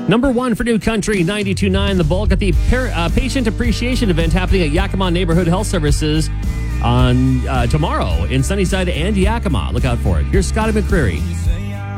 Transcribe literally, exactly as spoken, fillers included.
Number one for New Country, ninety-two point nine. The Bulk at the par- uh, Patient Appreciation Event happening at Yakima Neighborhood Health Services on uh, tomorrow in Sunnyside and Yakima. Look out for it. Here's Scotty McCreery.